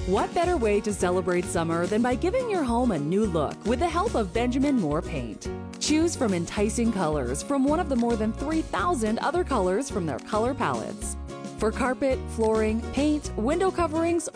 What better way to celebrate summer than by giving your home a new look with the help of Benjamin Moore Paint? Choose from enticing colors from one of the more than 3,000 other colors from their color palettes. For carpet, flooring, paint, window coverings,